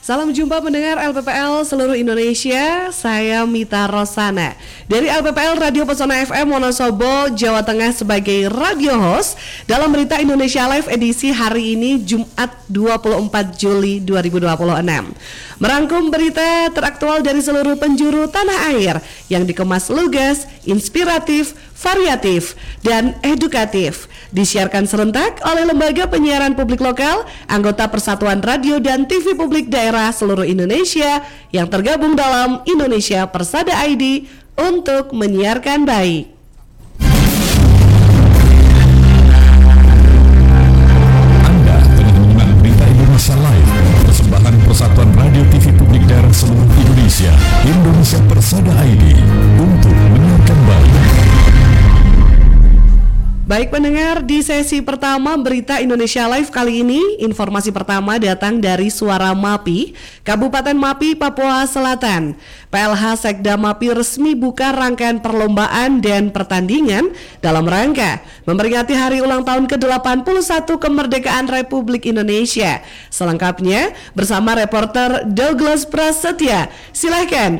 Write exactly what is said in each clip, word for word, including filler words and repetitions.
Salam jumpa pendengar L P P L seluruh Indonesia, saya Mita Rosana dari L P P L Radio Pesona F M Wonosobo, Jawa Tengah sebagai radio host dalam Berita Indonesia Live edisi hari ini Jumat dua puluh empat Juli dua ribu dua puluh enam. Merangkum berita teraktual dari seluruh penjuru tanah air yang dikemas lugas, inspiratif, variatif, dan edukatif. Disiarkan serentak oleh Lembaga Penyiaran Publik Lokal, anggota Persatuan Radio dan T V Publik Daerah seluruh Indonesia yang tergabung dalam Indonesia Persada I D untuk menyiarkan baik. Anda tengah menyimak Berita Indonesia Live, persembahan Persatuan Radio T V Publik Daerah seluruh Indonesia, Indonesia Persada I D untuk menyiarkan baik. Baik pendengar, di sesi pertama Berita Indonesia Live kali ini, informasi pertama datang dari Suara Mapi, Kabupaten Mapi, Papua Selatan. P L H Sekda Mapi resmi buka rangkaian perlombaan dan pertandingan dalam rangka memperingati hari ulang tahun ke delapan puluh satu kemerdekaan Republik Indonesia. Selengkapnya bersama reporter Douglas Prasetya. Silakan.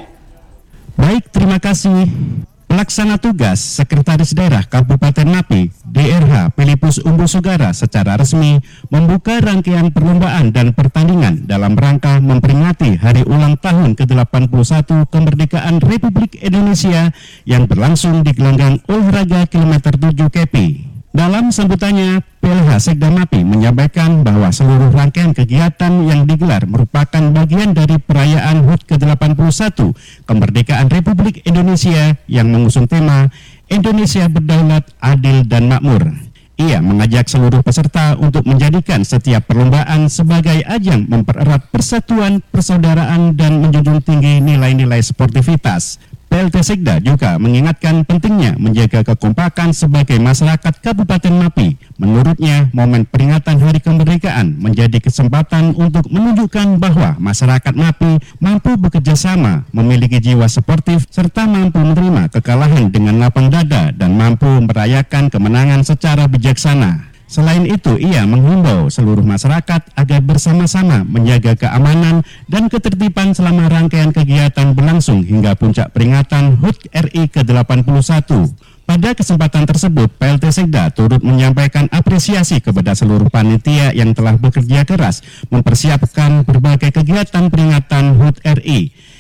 Baik, terima kasih. Pelaksana tugas Sekretaris Daerah Kabupaten Mapi, D R H Filipus Umbu Sugara secara resmi membuka rangkaian perlombaan dan pertandingan dalam rangka memperingati Hari Ulang Tahun ke delapan puluh satu kemerdekaan Republik Indonesia yang berlangsung di gelanggang olahraga kilometer tujuh K P. Dalam sambutannya, P L H Sekda Mapi menyampaikan bahwa seluruh rangkaian kegiatan yang digelar merupakan bagian dari perayaan H U T ke delapan puluh satu kemerdekaan Republik Indonesia yang mengusung tema Indonesia Berdaulat, Adil, dan Makmur. Ia mengajak seluruh peserta untuk menjadikan setiap perlombaan sebagai ajang mempererat persatuan, persaudaraan, dan menjunjung tinggi nilai-nilai sportivitas. P L T Sekda juga mengingatkan pentingnya menjaga kekompakan sebagai masyarakat Kabupaten Mapi. Menurutnya, momen peringatan Hari Kemerdekaan menjadi kesempatan untuk menunjukkan bahwa masyarakat Mapi mampu bekerja sama, memiliki jiwa sportif, serta mampu menerima kekalahan dengan lapang dada dan mampu merayakan kemenangan secara bijaksana. Selain itu, ia menghimbau seluruh masyarakat agar bersama-sama menjaga keamanan dan ketertiban selama rangkaian kegiatan berlangsung hingga puncak peringatan H U T R I ke delapan puluh satu. Pada kesempatan tersebut, P L T Sekda turut menyampaikan apresiasi kepada seluruh panitia yang telah bekerja keras mempersiapkan berbagai kegiatan peringatan H U T R I.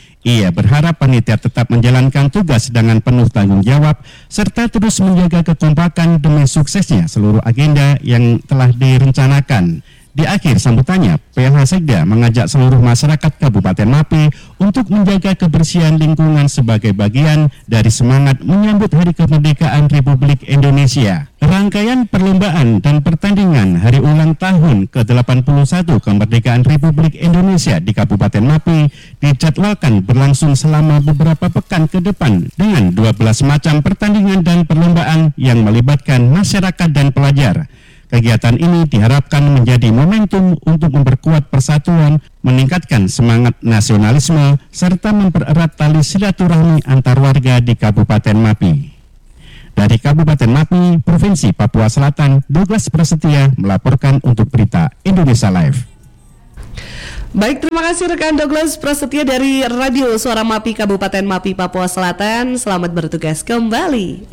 Ia berharap panitia tetap menjalankan tugas dengan penuh tanggung jawab serta terus menjaga kekompakan demi suksesnya seluruh agenda yang telah direncanakan. Di akhir sambutannya, P L H Sekda mengajak seluruh masyarakat Kabupaten Mapi untuk menjaga kebersihan lingkungan sebagai bagian dari semangat menyambut Hari Kemerdekaan Republik Indonesia. Rangkaian perlombaan dan pertandingan Hari Ulang Tahun ke delapan puluh satu kemerdekaan Republik Indonesia di Kabupaten Mapi dijadwalkan berlangsung selama beberapa pekan ke depan dengan dua belas macam pertandingan dan perlombaan yang melibatkan masyarakat dan pelajar. Kegiatan ini diharapkan menjadi momentum untuk memperkuat persatuan, meningkatkan semangat nasionalisme, serta mempererat tali silaturahmi antar warga di Kabupaten Mapi. Dari Kabupaten Mapi, Provinsi Papua Selatan, Douglas Prasetya melaporkan untuk Berita Indonesia Live. Baik, terima kasih rekan Douglas Prasetya dari Radio Suara Mapi Kabupaten Mapi, Papua Selatan. Selamat bertugas kembali.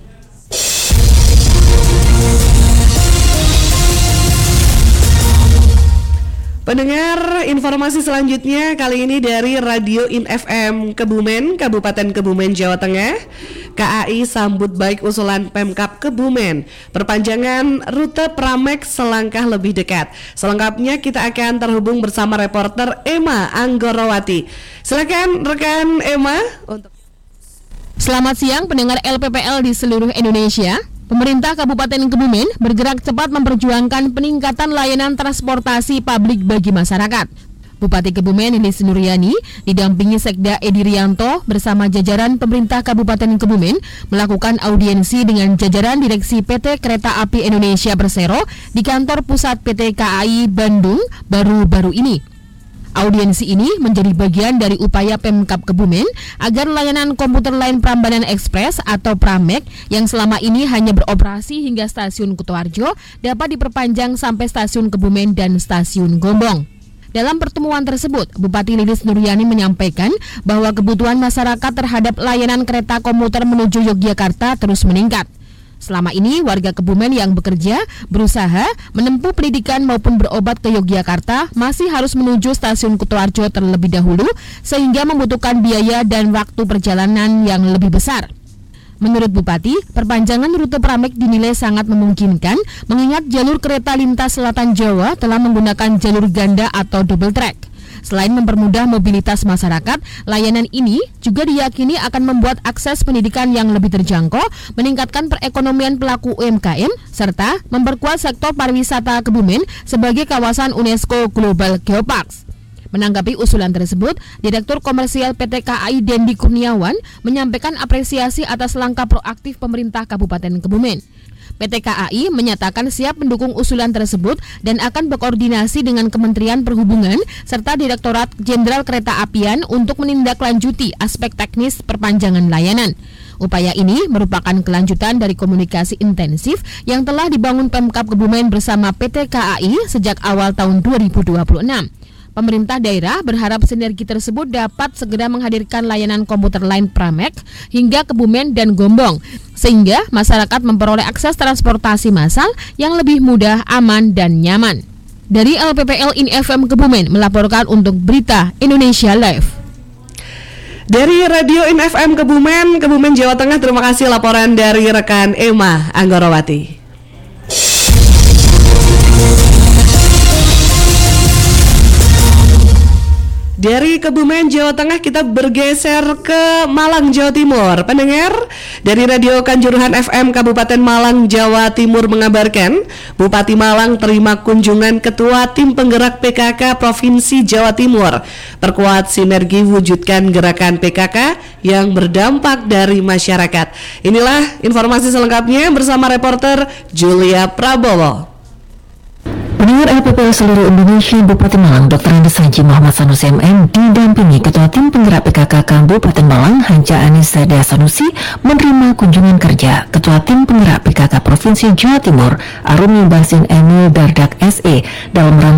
Pendengar, informasi selanjutnya kali ini dari Radio In F M Kebumen, Kabupaten Kebumen, Jawa Tengah. K A I sambut baik usulan Pemkab Kebumen, perpanjangan rute Pramek selangkah lebih dekat. Selengkapnya kita akan terhubung bersama reporter Emma Anggorowati. Silakan rekan Emma untuk. Selamat siang pendengar L P P L di seluruh Indonesia. Pemerintah Kabupaten Kebumen bergerak cepat memperjuangkan peningkatan layanan transportasi publik bagi masyarakat. Bupati Kebumen Lilis Nuryani didampingi Sekda Edi Rianto bersama jajaran pemerintah Kabupaten Kebumen melakukan audiensi dengan jajaran Direksi P T Kereta Api Indonesia Persero di kantor pusat P T K A I Bandung baru-baru ini. Audiensi ini menjadi bagian dari upaya Pemkab Kebumen agar layanan komuter lain Prambanan Express atau Pramek yang selama ini hanya beroperasi hingga stasiun Kutoarjo dapat diperpanjang sampai stasiun Kebumen dan stasiun Gombong. Dalam pertemuan tersebut, Bupati Lilis Nuryani menyampaikan bahwa kebutuhan masyarakat terhadap layanan kereta komuter menuju Yogyakarta terus meningkat. Selama ini, warga Kebumen yang bekerja, berusaha, menempuh pendidikan maupun berobat ke Yogyakarta masih harus menuju stasiun Kutoarjo terlebih dahulu, sehingga membutuhkan biaya dan waktu perjalanan yang lebih besar. Menurut Bupati, perpanjangan rute Pramek dinilai sangat memungkinkan mengingat jalur kereta lintas selatan Jawa telah menggunakan jalur ganda atau double track. Selain mempermudah mobilitas masyarakat, layanan ini juga diyakini akan membuat akses pendidikan yang lebih terjangkau, meningkatkan perekonomian pelaku U M K M, serta memperkuat sektor pariwisata Kebumen sebagai kawasan UNESCO Global Geoparks. Menanggapi usulan tersebut, Direktur Komersial P T K A I Dendi Kurniawan menyampaikan apresiasi atas langkah proaktif pemerintah Kabupaten Kebumen. P T K A I menyatakan siap mendukung usulan tersebut dan akan berkoordinasi dengan Kementerian Perhubungan serta Direktorat Jenderal Kereta Apian untuk menindaklanjuti aspek teknis perpanjangan layanan. Upaya ini merupakan kelanjutan dari komunikasi intensif yang telah dibangun Pemkab Kebumen bersama P T K A I sejak awal tahun dua ribu dua puluh enam. Pemerintah daerah berharap sinergi tersebut dapat segera menghadirkan layanan komuter lain Pramek hingga Kebumen dan Gombong, sehingga masyarakat memperoleh akses transportasi massal yang lebih mudah, aman, dan nyaman. Dari L P P L I N F M Kebumen melaporkan untuk Berita Indonesia Live. Dari Radio I N F M Kebumen, Kebumen Jawa Tengah, terima kasih laporan dari rekan Emma Anggorawati. Dari Kebumen, Jawa Tengah, kita bergeser ke Malang, Jawa Timur. Pendengar, dari Radio Kanjuruhan F M Kabupaten Malang, Jawa Timur mengabarkan, Bupati Malang terima kunjungan Ketua Tim Penggerak P K K Provinsi Jawa Timur. Perkuat sinergi wujudkan gerakan P K K yang berdampak dari masyarakat. Inilah informasi selengkapnya bersama reporter Julia Prabowo. Pendengar L P P L seluruh Indonesia, Bupati Malang Doktor Andes Haji Muhammad Sanusi M M didampingi Ketua Tim Penggerak P K K Kabupaten Malang Hanja Anissada Sanusi menerima kunjungan kerja Ketua Tim Penggerak P K K Provinsi Jawa Timur Arumi Basin Emil Dardak S E dalam rangka